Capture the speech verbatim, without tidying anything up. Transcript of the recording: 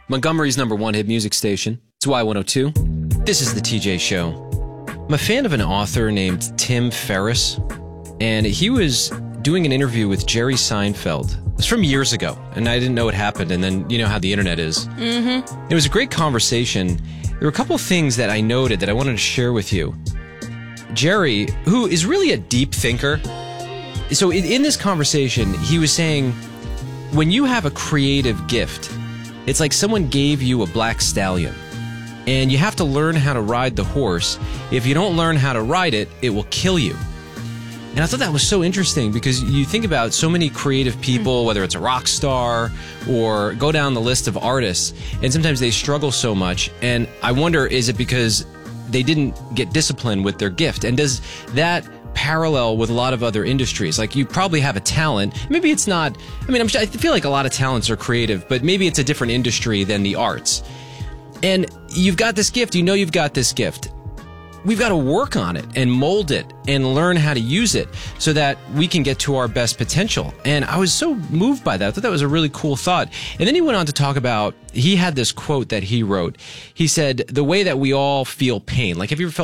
Montgomery's number one hit music station. It's Y one oh two. This is The T J Show. I'm a fan of an author named Tim Ferriss, and he was doing an interview with Jerry Seinfeld. It was from years ago, and I didn't know what happened, and then you know how the internet is. Mm-hmm. It was a great conversation. There were a couple of things that I noted that I wanted to share with you. Jerry, who is really a deep thinker, so in, in this conversation, he was saying, when you have a creative gift, it's like someone gave you a black stallion, and you have to learn how to ride the horse. If you don't learn how to ride it, it will kill you. And I thought that was so interesting because you think about so many creative people, whether it's a rock star or go down the list of artists, and sometimes they struggle so much. And I wonder, is it because they didn't get disciplined with their gift? And does that parallel with a lot of other industries? Like, you probably have a talent. Maybe it's not, I mean, I'm, I feel like a lot of talents are creative, but maybe it's a different industry than the arts. And you've got this gift, you know you've got this gift. We've got to work on it and mold it and learn how to use it so that we can get to our best potential. And I was so moved by that. I thought that was a really cool thought. And then he went on to talk about, he had this quote that he wrote. He said, the way that we all feel pain. Like, have you ever felt